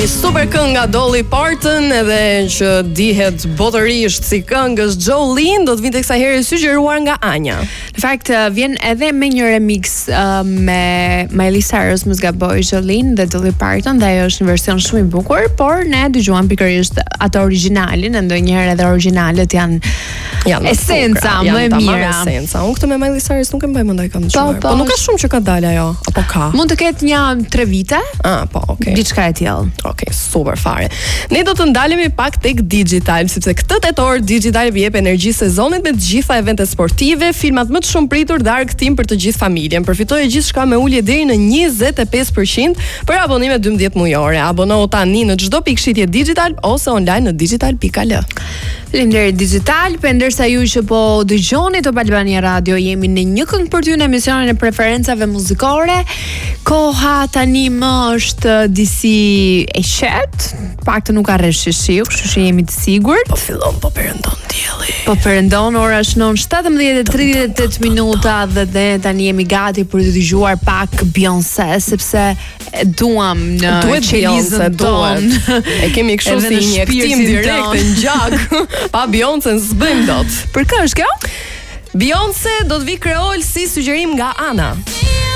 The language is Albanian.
super këngë nga Dolly Parton, edhe që dihet botërisht si këngës Jolene, do të vinte kësaj herë sugjeruar nga Anja. Në fakt vjen edhe me një remix me Miley Cyrus, mos gaboj, Jolene dhe Dolly Parton, dhe ajo është një version shumë i bukur, por ne dëgjuam pikërisht atë origjinalin, ndonjëherë edhe originalet janë esenca më e mira. Esenca. Unë këtë me Miley Cyrus nuk e mbaj mendoj kam dëgjuar. Po nuk ka shumë që ka dalë ajo, apo ka? Mund të ketë një 3 vite. Po, okay. Diçka e tillë. Okej, super fare. Ne do të ndalemi pak tek digital, sepse këtë tetor digital jep energji sezonit me të gjitha eventet sportive, filmat më të shumë pritur dhe argëtim për të gjithë familjen. Përfitoje gjithçka me ulje deri në 25% për abonime 12 mujore. Abonohu tani në çdo pikëshitje digital ose online në digital.al. Faleminderit Digital, për ndërsa ju që po dëgjoni Top Albania Radio, jemi në një këngë për ty në emisionin e preferencave muzikore. Koha tani më është disi e qetë, pak të nuk ka rresh shiu, kështu që jemi të sigurt. Po fillon, po perëndon dielli. Po perëndon, ora është 17:38 minuta dhe tani jemi gati për të dëgjuar pak Beyoncé, sepse duam në qelizën tonë. E kemi kështu si një injektim direkt në gjak. Pa Beyoncé s'bëjmë dot. Për kë është kjo? Beyoncé do të vi kreol si sugjerim nga Ana.